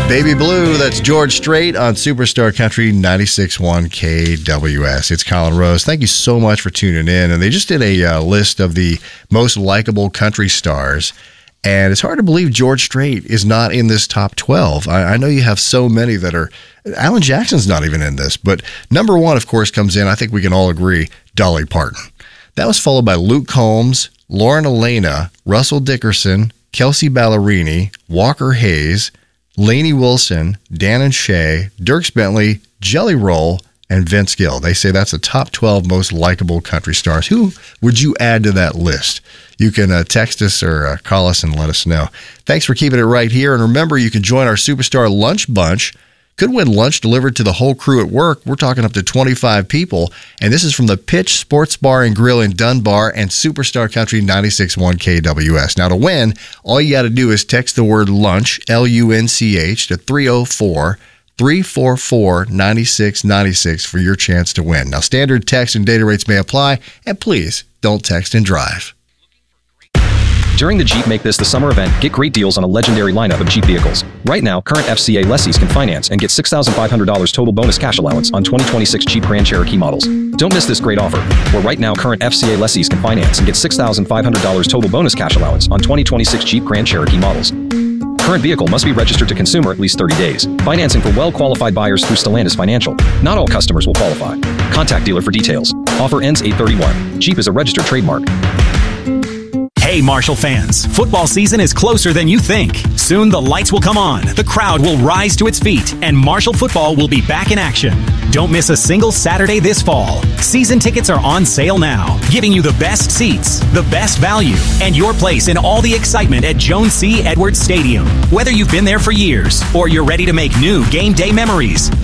Baby Blue, that's George Strait on Superstar Country 96.1 KWS. It's Colin Rose. Thank you so much for tuning in. And they just did a list of the most likable country stars. And it's hard to believe George Strait is not in this top 12. I know you have so many that are. Alan Jackson's not even in this. But number one, of course, comes in, I think we can all agree, Dolly Parton. That was followed by Luke Combs, Lauren Elena, Russell Dickerson, Kelsey Ballerini, Walker Hayes, Lainey Wilson, Dan and Shay, Dierks Bentley, Jelly Roll, and Vince Gill. They say that's the top 12 most likable country stars. Who would you add to that list? You can text us or call us and let us know. Thanks for keeping it right here. And remember, you can join our Superstar Lunch Bunch. Could win lunch delivered to the whole crew at work. We're talking up to 25 people. And this is from the Pitch Sports Bar and Grill in Dunbar and Superstar Country 96.1 KWS. Now, to win, all you got to do is text the word lunch, LUNCH, to 304-344-9696 for your chance to win. Now, standard text and data rates may apply. And please, don't text and drive. During the Jeep Make This the Summer event, get great deals on a legendary lineup of Jeep vehicles. Right now, current FCA lessees can finance and get $6,500 total bonus cash allowance on 2026 Jeep Grand Cherokee models. Don't miss this great offer, where right now current FCA lessees can finance and get $6,500 total bonus cash allowance on 2026 Jeep Grand Cherokee models. Current vehicle must be registered to consumer at least 30 days. Financing for well-qualified buyers through Stellantis Financial. Not all customers will qualify. Contact dealer for details. Offer ends 8/31. Jeep is a registered trademark. Hey, Marshall fans, football season is closer than you think. Soon the lights will come on, the crowd will rise to its feet, and Marshall football will be back in action. Don't miss a single Saturday this fall. Season tickets are on sale now, giving you the best seats, the best value, and your place in all the excitement at Joan C. Edwards Stadium. Whether you've been there for years or you're ready to make new game day memories,